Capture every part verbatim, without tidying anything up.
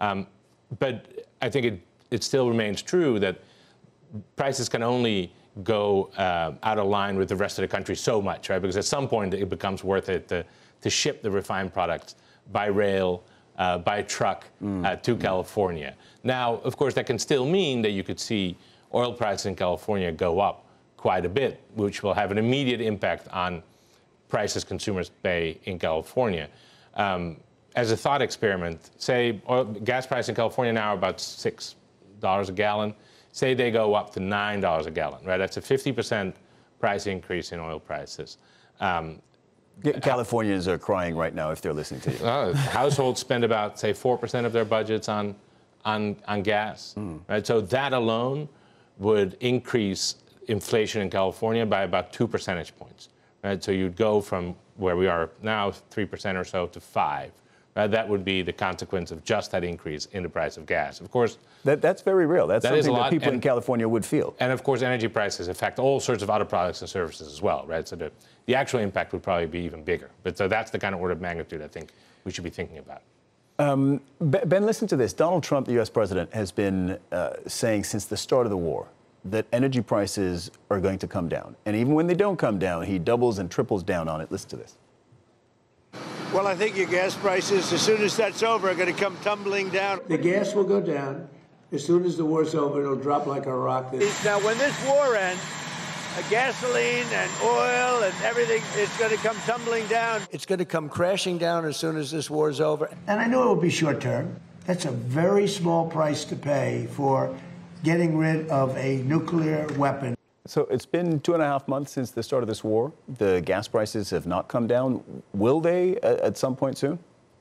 Um, but I think it, it still remains true that prices can only go uh, out of line with the rest of the country so much, right? Because at some point it becomes worth it to, to ship the refined products by rail, uh, by truck mm. uh, to mm. California. Now, of course, that can still mean that you could see oil prices in California go up quite a bit, which will have an immediate impact on prices consumers pay in California. Um, as a thought experiment, say oil, gas prices in California now are about six dollars a gallon. Say they go up to nine dollars a gallon, right? That's a fifty percent price increase in oil prices. Um, Californians are crying right now if they're listening to you. Uh, households spend about, say, four percent of their budgets on, on, on gas, mm. right? So that alone would increase inflation in California by about two percentage points, right? So you'd go from where we are now, three percent or so, to five. Right? That would be the consequence of just that increase in the price of gas. Of course, that, that's very real. That's that something that people and, in California would feel. And of course, energy prices affect all sorts of other products and services as well, right? So the, the actual impact would probably be even bigger. But so that's the kind of order of magnitude I think we should be thinking about. Um, Ben, listen to this. Donald Trump, the U S president, has been uh, saying since the start of the war that energy prices are going to come down. And even when they don't come down, he doubles and triples down on it. Listen to this. Well, I think your gas prices, as soon as that's over, are going to come tumbling down. The gas will go down. As soon as the war's over, it'll drop like a rock. Now, when this war ends, uh, gasoline and oil and everything is going to come tumbling down. It's going to come crashing down as soon as this war's over. And I know it will be short term. That's a very small price to pay for getting rid of a nuclear weapon. So it's been two and a half months since the start of this war. The gas prices have not come down. Will they at some point soon?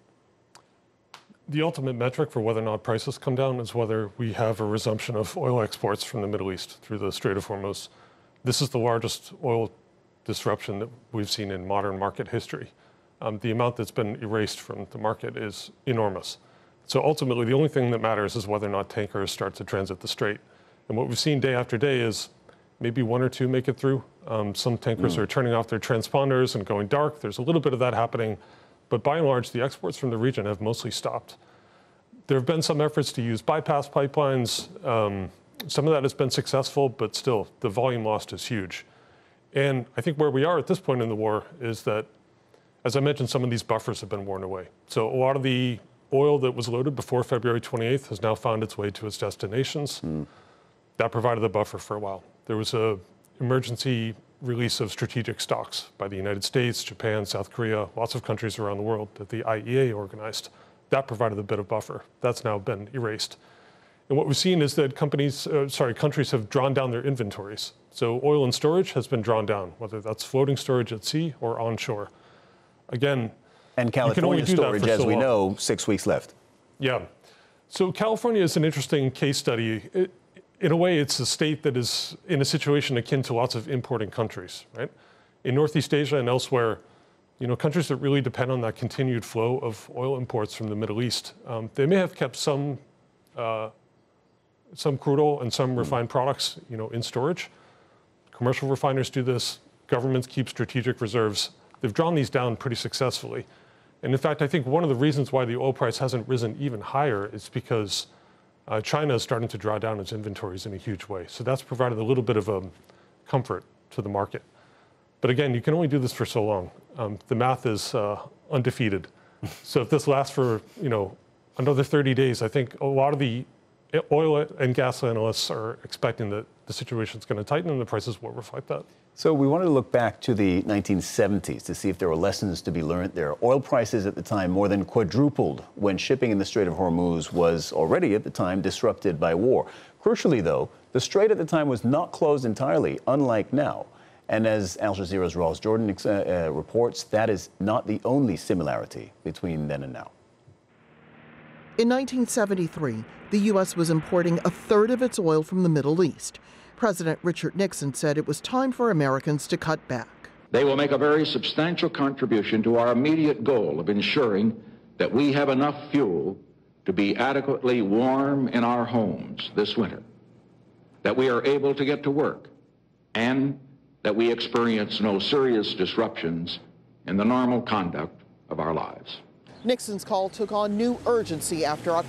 The ultimate metric for whether or not prices come down is whether we have a resumption of oil exports from the Middle East through the Strait of Hormuz. This is the largest oil disruption that we've seen in modern market history. Um, the amount that's been erased from the market is enormous. So ultimately, the only thing that matters is whether or not tankers start to transit the strait. And what we've seen day after day is maybe one or two make it through. Um, some tankers mm. are turning off their transponders and going dark. There's a little bit of that happening. But by and large, the exports from the region have mostly stopped. There have been some efforts to use bypass pipelines. Um, some of that has been successful, but still, the volume lost is huge. And I think where we are at this point in the war is that, as I mentioned, some of these buffers have been worn away. So a lot of the oil that was loaded before February twenty-eighth has now found its way to its destinations. Mm. That provided a buffer for a while. There was a emergency release of strategic stocks by the United States, Japan, South Korea, lots of countries around the world that the I E A organized. That provided a bit of buffer. That's now been erased. And what we've seen is that companies, uh, sorry, countries have drawn down their inventories. So oil and storage has been drawn down, whether that's floating storage at sea or onshore. Again, and California storage, as we know, six weeks left. Yeah. So California is an interesting case study. It, In a way, it's a state that is in a situation akin to lots of importing countries, right? In Northeast Asia and elsewhere, you know, countries that really depend on that continued flow of oil imports from the Middle East, um, they may have kept some, uh, some crude oil and some refined products, you know, in storage. Commercial refiners do this. Governments keep strategic reserves. They've drawn these down pretty successfully. And in fact, I think one of the reasons why the oil price hasn't risen even higher is because Uh, China is starting to draw down its inventories in a huge way. So that's provided a little bit of um, comfort to the market. But again, you can only do this for so long. Um, the math is uh, undefeated. So if this lasts for, you know, another thirty days, I think a lot of the oil and gas analysts are expecting that the situation is going to tighten and the prices will reflect that. So we wanted to look back to the nineteen seventies to see if there were lessons to be learned there. Oil prices at the time more than quadrupled when shipping in the Strait of Hormuz was already at the time disrupted by war. Crucially, though, the strait at the time was not closed entirely, unlike now. And as Al Jazeera's Ross Jordan uh, uh, reports, that is not the only similarity between then and now. In nineteen seventy-three, the U S was importing a third of its oil from the Middle East. President Richard Nixon said it was time for Americans to cut back. They will make a very substantial contribution to our immediate goal of ensuring that we have enough fuel to be adequately warm in our homes this winter, that we are able to get to work, and that we experience no serious disruptions in the normal conduct of our lives. Nixon's call took on new urgency after